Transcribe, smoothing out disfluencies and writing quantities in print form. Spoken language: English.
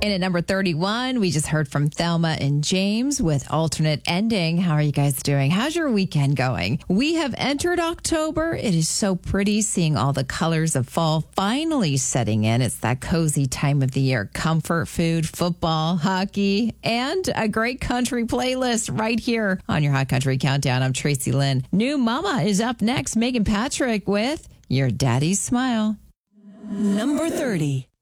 And at number 31, we just heard from Thelma and James with Alternate Ending. How are you guys doing? How's your weekend going? We have entered October. It is so pretty seeing all the colors of fall finally setting in. It's that cozy time of the year. Comfort food, football, hockey, and a great country playlist right here on your Hot Country Countdown. I'm Tracy Lynn. New Mama is up next. Megan Patrick with Your Daddy's Smile. Number 30.